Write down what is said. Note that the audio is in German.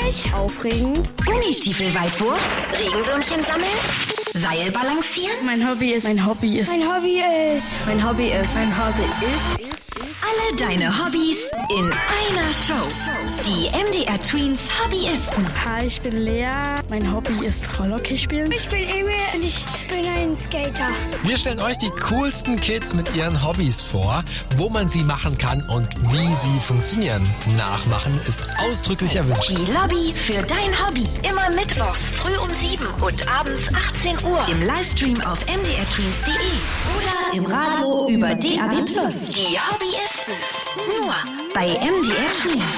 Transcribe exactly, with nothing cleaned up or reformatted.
Hilfreich. Aufregend. Gummistiefel-Weitwurf. Regenwürmchen sammeln. Seil balancieren. Mein Hobby ist. Mein Hobby ist. Mein Hobby ist. Mein Hobby ist. Mein Hobby ist. Alle deine Hobbys in einer Show. Die M D R Tweens Hobbyisten. Hi, ich bin Lea. Mein Hobby ist Rollhockey spielen. Ich bin Emil und ich bin ein Skater. Wir stellen euch die coolsten Kids mit ihren Hobbys vor, wo man sie machen kann und wie sie funktionieren. Nachmachen ist ausdrücklich erwünscht. Die Lobby für dein Hobby. Immer mittwochs früh um sieben und abends achtzehn Uhr. Im Livestream auf m d r tweens punkt d e oder im Radio über D A B plus. Die Hobbyisten. Nur bei M D R Tweens.